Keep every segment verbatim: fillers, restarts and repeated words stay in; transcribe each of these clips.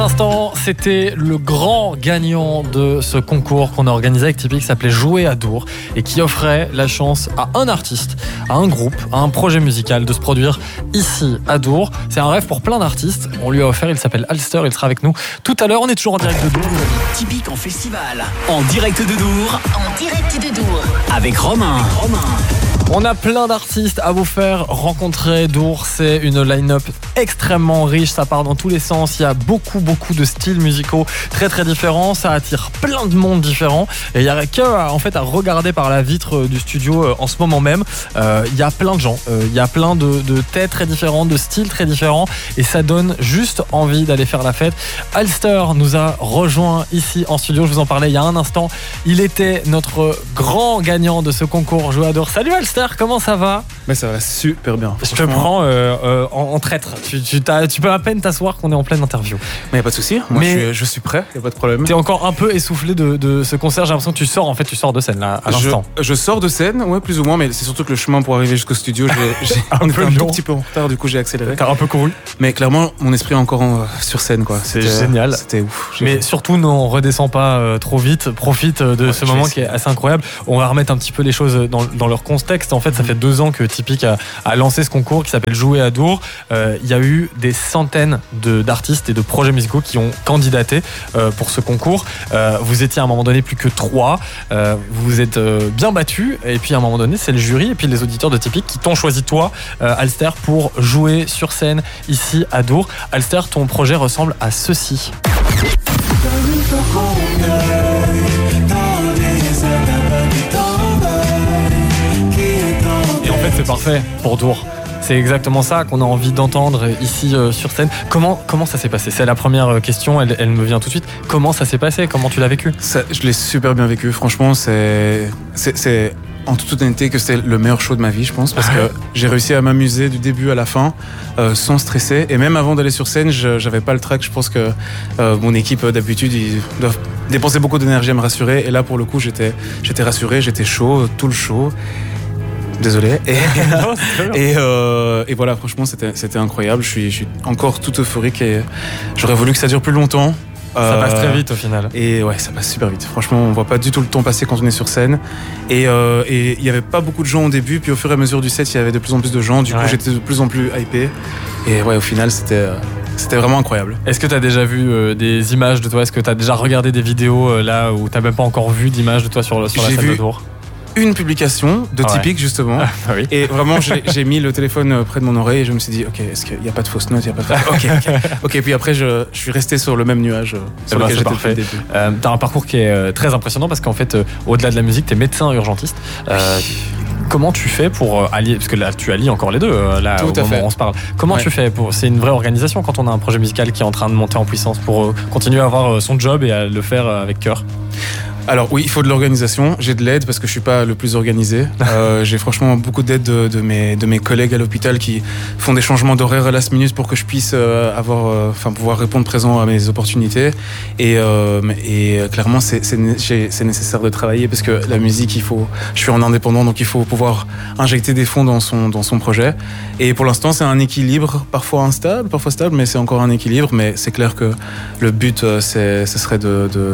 l'instant, c'était le grand gagnant de ce concours qu'on a organisé avec Tipeee qui s'appelait Jouer à Dour et qui offrait la chance à un artiste, à un groupe, à un projet musical de se produire ici à Dour. C'est un rêve pour plein d'artistes. On lui a offert, il s'appelle Alster, il sera avec nous tout à l'heure. On est toujours en direct de Dour. Typique en festival, en direct de Dour, en direct de Dour, avec Romain. Romain. On a plein d'artistes à vous faire rencontrer. Dour, c'est une line-up extrêmement riche, ça part dans tous les sens, il y a beaucoup beaucoup de styles musicaux très très différents, ça attire plein de monde différents et il y a que en fait à regarder par la vitre du studio en ce moment même. Euh, il y a plein de gens, euh, il y a plein de, de têtes très différentes, de styles très différents et ça donne juste envie d'aller faire la fête. Alster nous a rejoint ici en studio, je vous en parlais il y a un instant, il était notre grand gagnant de ce concours Jouer à Dour. Salut Alster, comment ça va? Mais ça va super bien. Je te prends euh, euh, en, en traître. Tu, tu, tu peux à peine t'asseoir qu'on est en pleine interview. Mais y a pas de souci. Moi, Mais je, suis, je suis prêt. Y a pas de problème. T'es encore un peu essoufflé de, de ce concert. J'ai l'impression que tu sors. En fait, tu sors de scène là à l'instant. Je, je sors de scène, ouais, plus ou moins. Mais c'est surtout que le chemin pour arriver jusqu'au studio, j'ai, j'ai un, on peu était un long. tout petit peu en retard. Du coup, j'ai accéléré. T'as un peu couru. Mais clairement, mon esprit est encore en, sur scène, quoi. C'est c'était, génial. C'était ouf. J'ai Mais fait. surtout, non, redescends pas euh, trop vite. Profite de ouais, ce moment qui est assez incroyable. On va remettre un petit peu les choses dans, dans leur contexte. En fait, ça fait deux ans que Tipeee a, a lancé ce concours qui s'appelle Jouer à Dour. Euh, il y a eu des centaines de, d'artistes et de projets musicaux qui ont candidaté euh, pour ce concours. Euh, vous étiez à un moment donné plus que trois. Euh, vous vous êtes euh, bien battus. Et puis à un moment donné, c'est le jury et puis les auditeurs de Tipeee qui t'ont choisi toi, euh, Alster, pour jouer sur scène ici à Dour. Alster, ton projet ressemble à ceci. Et en fait, c'est parfait pour Dour. C'est exactement ça qu'on a envie d'entendre ici euh, sur scène. Comment, comment ça s'est passé? C'est la première question, elle, elle me vient tout de suite. Comment ça s'est passé? Comment tu l'as vécu? Ça, je l'ai super bien vécu. Franchement, c'est, c'est, c'est en toute honnêteté que c'était le meilleur show de ma vie, je pense, parce que j'ai réussi à m'amuser du début à la fin, euh, sans stresser. Et même avant d'aller sur scène, je, j'avais pas le trac. Je pense que euh, mon équipe, d'habitude, ils doivent dépenser beaucoup d'énergie à me rassurer. Et là, pour le coup, j'étais, j'étais rassuré, j'étais chaud, tout le show. Désolé. Et, Non, et, euh, et voilà, franchement, c'était, c'était incroyable. Je suis, je suis encore tout euphorique et j'aurais voulu que ça dure plus longtemps. Ça Euh, passe très vite au final. Et ouais, ça passe super vite. Franchement, on voit pas du tout le temps passer quand on est sur scène. Et euh, et il y avait pas beaucoup de gens au début, puis au fur et à mesure du set, il y avait de plus en plus de gens. Du Ouais. coup, j'étais de plus en plus hypé. Et ouais, au final, c'était euh, c'était vraiment incroyable. Est-ce que tu as déjà vu euh, des images de toi? Est-ce que tu as déjà regardé des vidéos euh, là où tu même pas encore vu d'images de toi sur, sur la J'ai scène vu- de Dour? Une publication de Ah ouais. Typique, justement. Ah oui. Et vraiment, j'ai, j'ai mis le téléphone près de mon oreille et je me suis dit, ok, est-ce qu'il n'y a pas de fausses notes, il y a pas de... Ok, ok. Ok, puis après, je, je suis resté sur le même nuage euh, sur Eh ben, lequel c'est j'étais parfait. depuis le début. Euh, t'as un parcours qui est euh, très impressionnant parce qu'en fait, euh, au-delà de la musique, t'es médecin urgentiste. Euh, comment tu fais pour euh, allier, parce que là, tu allies encore les deux, euh, là, Tout au à moment fait. où on se parle. Comment Ouais. tu fais pour... C'est une vraie organisation quand on a un projet musical qui est en train de monter en puissance pour euh, continuer à avoir euh, son job et à le faire euh, avec cœur. Alors oui, il faut de l'organisation. J'ai de l'aide parce que je suis pas le plus organisé. Euh, j'ai franchement beaucoup d'aide de, de mes de mes collègues à l'hôpital qui font des changements d'horaire à last minute pour que je puisse euh, avoir, euh, enfin pouvoir répondre présent à mes opportunités. Et euh, et euh, clairement c'est c'est c'est c'est nécessaire de travailler parce que la musique, il faut. Je suis en indépendant, donc il faut pouvoir injecter des fonds dans son dans son projet. Et pour l'instant, c'est un équilibre, parfois instable, parfois stable, mais c'est encore un équilibre. Mais c'est clair que le but, euh, c'est ce serait de, de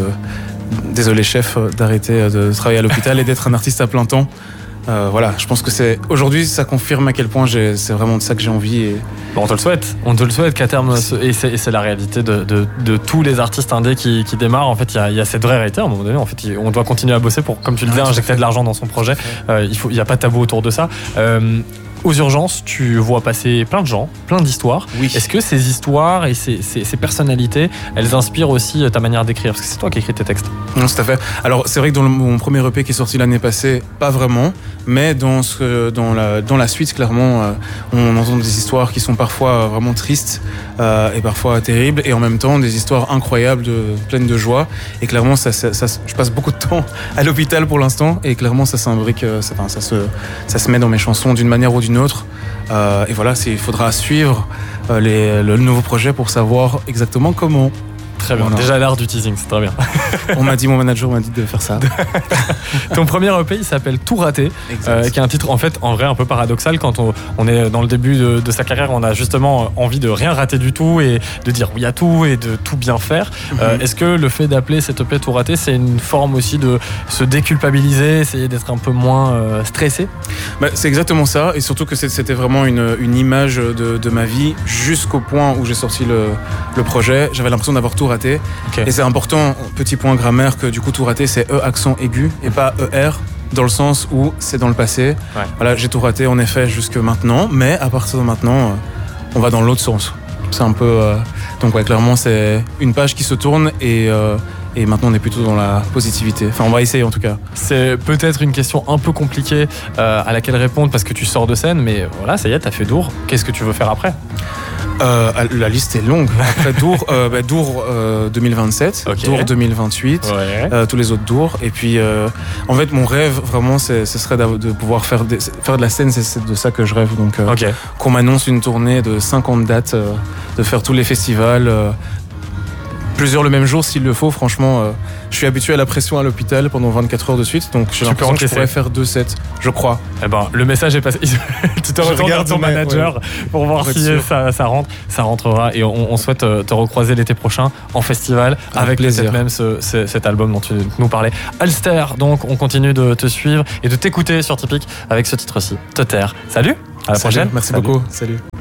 Désolé chef, d'arrêter de travailler à l'hôpital et d'être un artiste à plein temps. Euh, voilà, je pense que c'est aujourd'hui ça confirme à quel point j'ai, c'est vraiment de ça que j'ai envie. Et... Bon, on te le souhaite, on te le souhaite qu'à terme, ce- et c'est, et c'est la réalité de, de, de tous les artistes indés qui, qui démarrent. En fait, il y a, il y a cette vraie réalité à un moment donné. En fait, il- on doit continuer à bosser pour, comme tu le disais, Ouais, tout à injecter fait. de l'argent dans son projet. Euh, il faut, il n'y a pas de tabou autour de ça. Euh, aux urgences, tu vois passer plein de gens, plein d'histoires. Oui. Est-ce que ces histoires et ces, ces, ces personnalités, elles inspirent aussi ta manière d'écrire? Parce que c'est toi qui écris tes textes. Non, tout à fait. Alors, c'est vrai que dans le- mon premier E P qui est sorti l'année passée, pas vraiment, mais dans, ce, dans, la, dans la suite, clairement, euh, on entend des histoires qui sont parfois vraiment tristes euh, et parfois terribles, et en même temps des histoires incroyables, de, pleines de joie. Et clairement, ça, ça, ça- je passe beaucoup de temps à l'hôpital pour l'instant, et clairement, ça s'imbrique, euh, ça, enfin, ça, se, ça se met dans mes chansons d'une manière ou d'une autre. Euh, et voilà, c'est, il faudra suivre euh, les, le nouveau projet pour savoir exactement comment. Très bien. Voilà. Déjà l'art du teasing, c'est très bien. On m'a dit, mon manager m'a dit de faire ça. Ton premier E P, il s'appelle Tout raté, euh, qui est un titre en fait en vrai un peu paradoxal quand on, on est dans le début de, de sa carrière, on a justement envie de rien rater du tout et de dire oui à tout et de tout bien faire. Mm-hmm. Euh, est-ce que le fait d'appeler cet E P Tout raté, c'est une forme aussi de se déculpabiliser, essayer d'être un peu moins euh, stressé? Bah, c'est exactement ça, et surtout que c'était vraiment une, une image de, de ma vie jusqu'au point où j'ai sorti le, le projet. J'avais l'impression d'avoir tout raté. Okay. Et c'est important, petit point grammaire, que du coup tout raté c'est E accent aigu et pas E R, dans le sens où c'est dans le passé. Ouais. Voilà, j'ai tout raté en effet jusque maintenant, mais à partir de maintenant, on va dans l'autre sens. C'est un peu... Euh, donc ouais, clairement c'est une page qui se tourne et... Euh, Et maintenant, on est plutôt dans la positivité. Enfin, on va essayer en tout cas. C'est peut-être une question un peu compliquée euh, à laquelle répondre parce que tu sors de scène, mais voilà, ça y est, t'as fait Dour. Qu'est-ce que tu veux faire après? euh, La liste est longue. Après Dour, euh, bah, Dour euh, deux mille vingt-sept, okay. Dour deux mille vingt-huit, ouais. euh, tous les autres Dour. Et puis, euh, en fait, mon rêve, vraiment, ce serait de pouvoir faire, des, faire de la scène. C'est de ça que je rêve. Donc, euh, okay. Qu'on m'annonce une tournée de cinquante dates, euh, de faire tous les festivals. Euh, Plusieurs le même jour s'il le faut, franchement, euh, je suis habitué à la pression à l'hôpital pendant vingt-quatre heures de suite, donc j'ai l'impression que je pourrais faire deux sets, je crois. Eh ben, le message est passé. Tu te retournes vers ton manager ouais. pour voir si ça, ça rentre. Ça rentrera et on, on souhaite te recroiser l'été prochain en festival avec, avec plaisir. Même ce, ce, cet album dont tu nous parlais. Alster, donc on continue de te suivre et de t'écouter sur Tipeee avec ce titre-ci, Te taire. Salut, à la Salut, prochaine. Merci Salut. beaucoup. Salut.